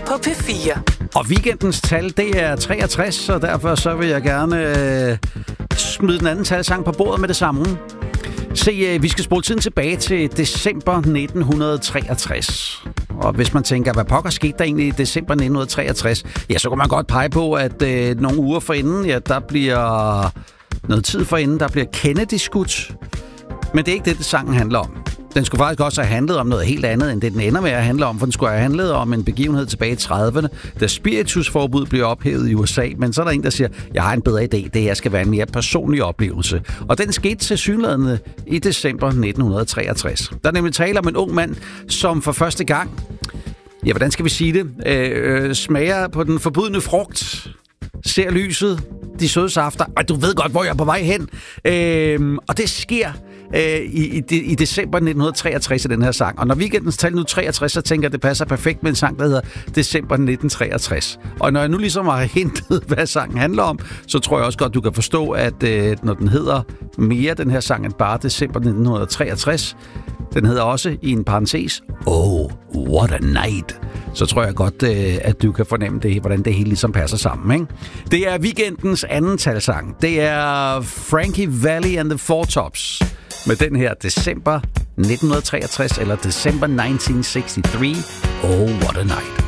på P4. Og weekendens tal, det er 63, og derfor så vil jeg gerne smide den anden talsang på bordet med det samme. Se, vi skal spole tiden tilbage til december 1963. Og hvis man tænker, hvad pokker skete der egentlig i december 1963? Ja, så kan man godt pege på, at nogle uger forinden, ja, der bliver noget tid forinden, der bliver Kennedy skudt. Men det er ikke det sangen handler om. Den skulle faktisk også have handlet om noget helt andet, end det den ender med at handle om, for den skulle have handlet om en begivenhed tilbage i 30'erne, da spiritusforbud blev ophævet i USA. Men så er der en, der siger, jeg har en bedre idé, det her skal være en mere personlig oplevelse. Og den skete tilsyneladende i december 1963. Der er nemlig tale om en ung mand, som for første gang, ja, hvordan skal vi sige det, smager på den forbudne frugt, ser lyset, de søde safter, og du ved godt, hvor jeg er på vej hen. Og det sker i december 1963 i den her sang. Og når weekendens tal nu 63, så tænker jeg, det passer perfekt med en sang, der hedder December 1963. Og når jeg nu ligesom har hentet, hvad sangen handler om, så tror jeg også godt, du kan forstå, at når den hedder mere den her sang end bare December 1963, den hedder også i en parentes, Oh, what a night. Så tror jeg godt, at du kan fornemme det, hvordan det hele ligesom passer sammen, ikke? Det er weekendens anden talsang. Det er Frankie Valli and the Four Tops med den her December 1963 eller December 1963. Oh, what a night.